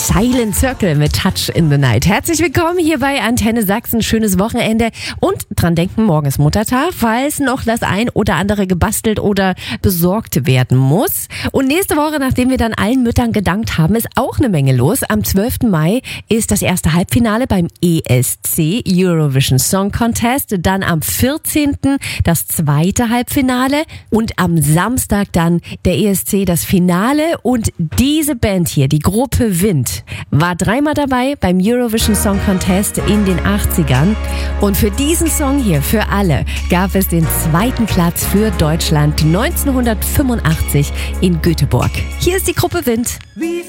Silent Circle mit Touch in the Night. Herzlich willkommen hier bei Antenne Sachsen. Schönes Wochenende und dran denken, morgen ist Muttertag, falls noch das ein oder andere gebastelt oder besorgt werden muss. Und nächste Woche, nachdem wir dann allen Müttern gedankt haben, ist auch eine Menge los. Am 12. Mai ist das erste Halbfinale beim ESC, Eurovision Song Contest. Dann am 14. das zweite Halbfinale und am Samstag dann der ESC, das Finale. Und diese Band hier, die Gruppe Wind, war dreimal dabei beim Eurovision Song Contest in den 80ern. Und für diesen Song hier, für alle, gab es den zweiten Platz für Deutschland 1985 in Göteborg. Hier ist die Gruppe Wind. Wie